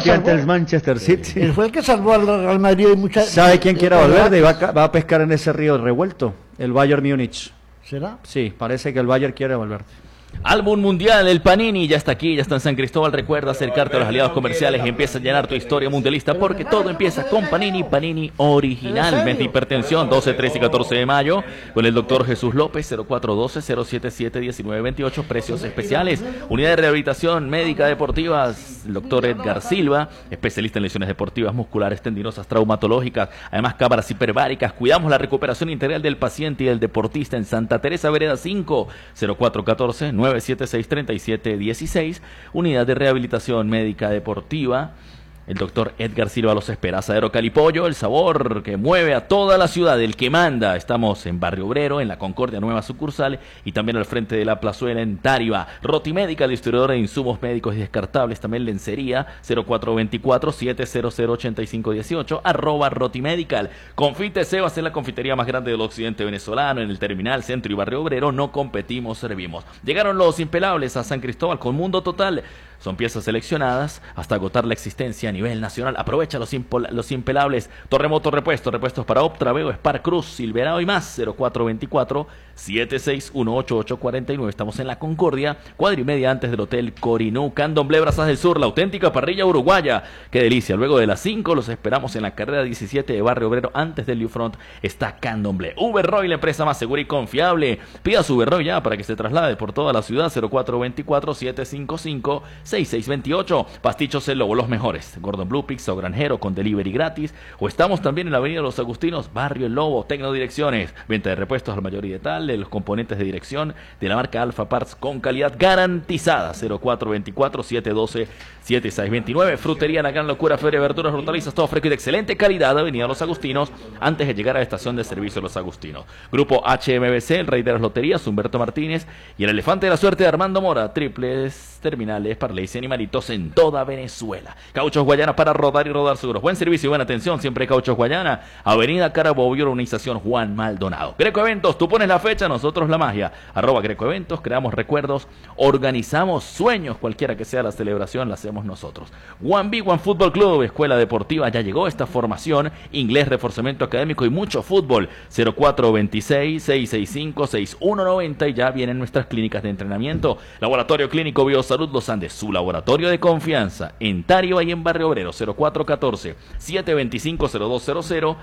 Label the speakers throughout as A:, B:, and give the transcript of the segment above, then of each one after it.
A: City ante el Manchester City.
B: Él fue el que salvó al Real Madrid y muchas.
A: ¿Sabe quién quiere Valverde? Va a pescar en ese río revuelto. El Bayern Múnich.
B: ¿Será?
A: Sí, parece que el Bayern quiere Valverde.
C: Álbum mundial, el Panini ya está aquí, ya está en San Cristóbal. Recuerda acercarte a los aliados comerciales y empieza a llenar tu historia mundialista, porque todo empieza con Panini, Panini original. Mes de hipertensión, 12, 13 y 14 de mayo, con el doctor Jesús López, 0412-077-1928, precios especiales. Unidad de rehabilitación médica deportiva, el doctor Edgar Silva, especialista en lesiones deportivas, musculares, tendinosas, traumatológicas, además cámaras hiperbáricas. Cuidamos la recuperación integral del paciente y del deportista en Santa Teresa Vereda 5, 0414-976-3716, unidad de rehabilitación médica deportiva. El doctor Edgar Silva los espera. Asadero Calipollo, el sabor que mueve a toda la ciudad, el que manda. Estamos en Barrio Obrero, en la Concordia, nueva sucursal, y también al frente de la Plazuela en Tariba. Rotimedical, distribuidora de insumos médicos y descartables, también lencería, 0424-700-8518, @Rotimedical. Confite Sebas es la confitería más grande del occidente venezolano, en el terminal, centro y Barrio Obrero. No competimos, servimos. Llegaron los impelables a San Cristóbal con Mundo Total. Son piezas seleccionadas hasta agotar la existencia a nivel nacional. Aprovecha los impelables. Torremoto Repuesto, repuestos para Optra, Veo, Spar, Cruz, Silverado y más. 0424-76-18849. Estamos en la Concordia, cuadra y media antes del Hotel Corinú. Candomblé Brazas del Sur, la auténtica parrilla uruguaya. Qué delicia. Luego de las 5 los esperamos en la carrera 17 de Barrio Obrero. Antes del New Front está Candomblé. Uberroy, la empresa más segura y confiable. Pida su Uberroy ya para que se traslade por toda la ciudad. 0424-755-6628. Pastichos El Lobo, los mejores. Gordon Blue, Pizza o Granjero con delivery gratis. O estamos también en la avenida Los Agustinos, Barrio El Lobo. Tecnodirecciones, venta de repuestos al mayor y de tal, de los componentes de dirección de la marca Alfa Parts con calidad garantizada. 0424-712-7629. Frutería La Gran Locura, feria de verduras, hortalizas, todo fresco y de excelente calidad. Avenida Los Agustinos, antes de llegar a la estación de servicio Los Agustinos. Grupo HMBC, el Rey de las Loterías, Humberto Martínez y el Elefante de la Suerte de Armando Mora. Triples, terminales, parleys y animalitos en toda Venezuela. Cauchos Guayana, para rodar y rodar seguros. Buen servicio y buena atención, siempre Cauchos Guayana. Avenida Carabobo y organización Juan Maldonado. Greco Eventos, tú pones la fecha, nosotros la magia. @Greco Eventos, creamos recuerdos, organizamos sueños, cualquiera que sea la celebración, la hacemos nosotros. One Big One Fútbol Club, escuela deportiva, ya llegó esta formación, inglés, reforzamiento académico y mucho fútbol. 0426-665-6190 y ya vienen nuestras clínicas de entrenamiento. Laboratorio Clínico Biosalud Los Andes, su laboratorio de confianza, en Tariba y en Barrio Obrero. 0414-725-0200.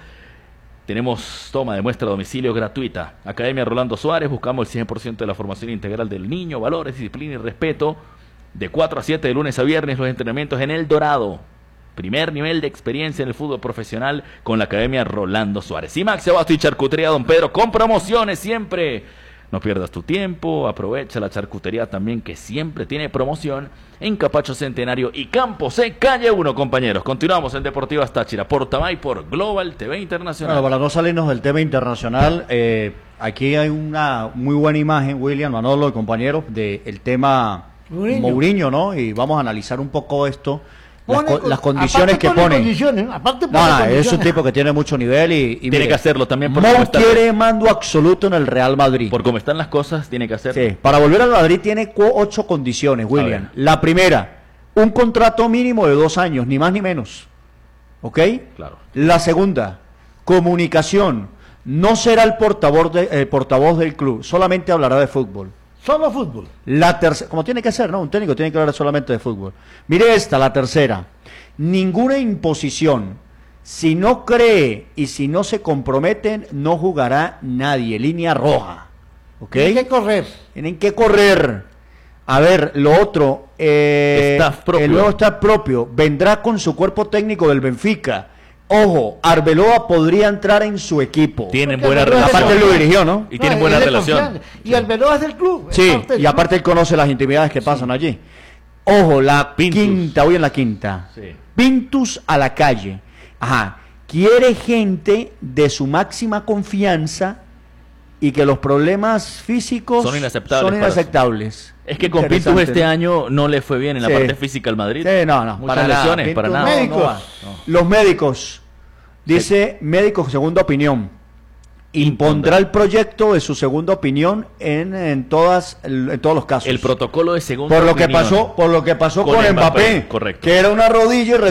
C: Tenemos toma de muestra a domicilio gratuita. Academia Rolando Suárez, buscamos el 100% de la formación integral del niño, valores, disciplina y respeto. De 4 a 7 de lunes a viernes los entrenamientos en El Dorado. Primer nivel de experiencia en el fútbol profesional con la Academia Rolando Suárez. Y Max Abasto y Charcutería Don Pedro, con promociones siempre. No pierdas tu tiempo, aprovecha la charcutería también, que siempre tiene promoción en Capacho Centenario y Campo C, calle 1, compañeros. Continuamos en Deportivas Táchira, por Tamay, por Global TV Internacional.
A: Bueno, para no salirnos del tema internacional, aquí hay una muy buena imagen, William, Manolo y compañeros, del tema Mourinho, ¿no? Y vamos a analizar un poco esto. Las condiciones que pone. Es un tipo que tiene mucho nivel y
C: tiene mire, que hacerlo también.
A: No quiere mando absoluto en el Real Madrid.
C: Por cómo están las cosas, tiene que hacerlo.
A: Sí, para volver al Madrid tiene 8 condiciones, William. La primera, un contrato mínimo de 2 años, ni más ni menos. ¿Ok?
C: Claro.
A: La segunda, comunicación. No será el portavoz del club, solamente hablará de fútbol.
B: Solo fútbol.
A: La tercera, como tiene que ser, ¿no? Un técnico tiene que hablar solamente de fútbol. Mire esta, la tercera. Ninguna imposición. Si no cree y si no se comprometen, no jugará nadie. Línea roja. ¿Ok?
B: Tienen que correr.
A: Tienen que correr. A ver, lo otro.
C: Staff propio.
A: El nuevo staff propio vendrá con su cuerpo técnico del Benfica. Ojo, Arbeloa podría entrar en su equipo.
C: Tienen buena relación.
A: Aparte él lo dirigió, ¿no?
C: Y tienen buena relación.
B: Y Arbeloa es del club.
A: Sí, y aparte él conoce las intimidades que pasan allí. Ojo, la quinta, voy en la quinta.
C: Sí.
A: Pintus a la calle. Ajá. Quiere gente de su máxima confianza y que los problemas físicos
C: son inaceptables. Es que con Pintus este año no le fue bien en la parte física al Madrid.
A: No.
C: Muchas lesiones, para nada.
B: Médicos.
A: Los médicos. Dice médico segunda opinión. Impondrá el proyecto de su segunda opinión en todos los casos.
C: El protocolo de segunda
A: opinión. Por lo que pasó con Mbappé,
C: correcto.
A: Que era una rodilla y